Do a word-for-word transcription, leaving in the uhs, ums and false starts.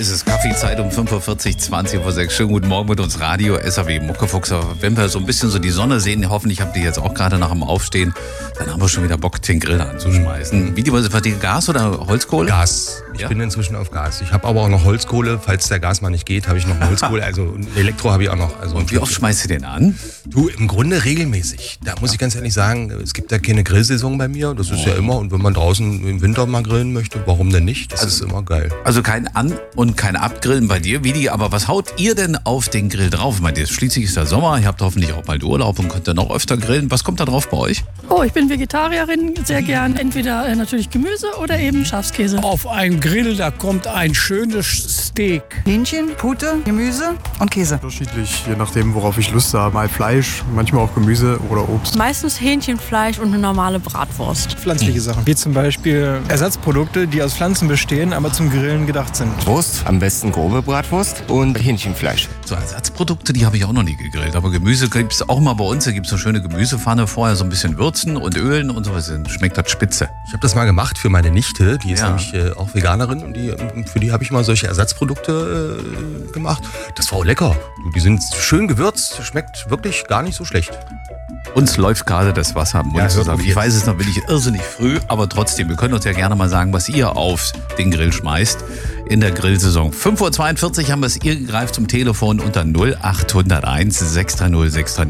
ist es Kaffeezeit um fünf Uhr vierzig, zwanzig Uhr sechs. Schönen guten Morgen mit uns Radio S A W Muckefuchs. Wenn wir so ein bisschen so die Sonne sehen, hoffentlich habt ihr jetzt auch gerade nach dem Aufstehen, dann haben wir schon wieder Bock, den Grill anzuschmeißen. Wie die wollen Sie Gas oder Holzkohle? Gas. Ich ja? bin inzwischen auf Gas. Ich habe aber auch noch Holzkohle. Falls der Gas mal nicht geht, habe ich noch Holzkohle. Also Elektro habe ich auch noch. Also und wie oft schmeißt du den an? Du, im Grunde regelmäßig. Da muss ja. ich ganz ehrlich sagen, es gibt ja keine Grillsaison bei mir. Das ist oh. ja immer. Und wenn man draußen im Winter mal grillen möchte, warum denn nicht? Das also, ist immer geil. Also kein An- und kein Abgrillen bei dir, Vidi. Aber was haut ihr denn auf den Grill drauf? Ich meine, jetzt schließlich ist der Sommer. Ihr habt hoffentlich auch bald Urlaub und könnt dann noch öfter grillen. Was kommt da drauf bei euch? Oh, ich bin Vegetarierin. Sehr gern entweder äh, natürlich Gemüse oder eben Schafskäse. Auf einen Grill, da kommt ein schönes Steak. Hähnchen, Pute, Gemüse und Käse. Unterschiedlich, je nachdem, worauf ich Lust habe. Mal Fleisch, manchmal auch Gemüse oder Obst. Meistens Hähnchenfleisch und eine normale Bratwurst. Pflanzliche Sachen, wie zum Beispiel Ersatzprodukte, die aus Pflanzen bestehen, aber zum Grillen gedacht sind. Wurst, am besten grobe Bratwurst und Hähnchenfleisch. So Ersatzprodukte, die habe ich auch noch nie gegrillt. Aber Gemüse gibt es auch mal bei uns. Da gibt es eine schöne Gemüsepfanne, vorher so ein bisschen würzen und ölen und sowas. Dann schmeckt das spitze. Ich habe das mal gemacht für meine Nichte, die ist Ja. nämlich äh, auch Veganerin und die, für die habe ich mal solche Ersatzprodukte äh, gemacht. Das war auch lecker. Die sind schön gewürzt, schmeckt wirklich gar nicht so schlecht. Uns läuft gerade das Wasser am Mund Ja, zusammen. Ich weiß es noch, bin ich irrsinnig früh, aber trotzdem, wir können uns ja gerne mal sagen, was ihr auf den Grill schmeißt in der Grillsaison. fünf Uhr zweiundvierzig haben wir es, ihr greift zum Telefon unter null acht null eins sechs drei null sechs drei null.